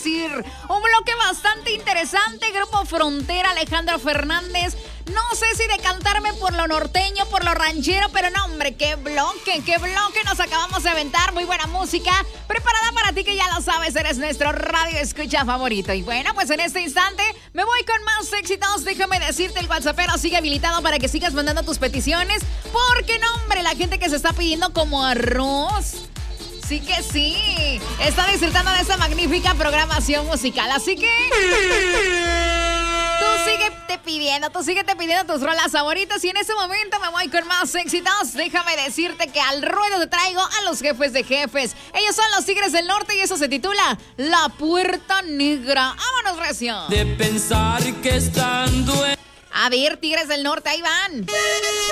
decir. Un bloque bastante interesante. Grupo Frontera, Alejandro Fernández. No sé si decantarme por lo norteño, por lo ranchero, pero no, hombre, qué bloque nos acabamos de aventar. Muy buena música, preparada para ti que ya lo sabes, eres nuestro radio escucha favorito. Y bueno, pues en este instante me voy con más éxitos. Déjame decirte, el WhatsAppero sigue habilitado para que sigas mandando tus peticiones, porque no, hombre, la gente que se está pidiendo como arroz. Sí que sí, está disfrutando de esta magnífica programación musical, así que tú síguete pidiendo tus rolas favoritas. Y en este momento me voy con más éxitos. Déjame decirte que al ruedo te traigo a los jefes de jefes. Ellos son los Tigres del Norte y eso se titula La Puerta Negra. ¡Vámonos, recio! De pensar que estando A ver, Tigres del Norte, ahí van.